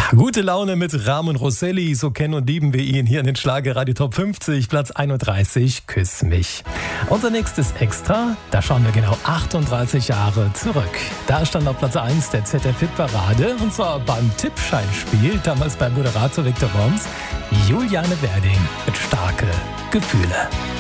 Gute Laune mit Ramon Rosselli, so kennen und lieben wir ihn hier in den Schlager-Radio Top 50, Platz 31, Küss mich. Unser nächstes Extra, da schauen wir genau 38 Jahre zurück. Da stand auf Platz 1 der ZDF-Hitparade, und zwar beim Tippscheinspiel, damals bei Moderator Viktor Worms, Juliane Werding mit Starke Gefühle.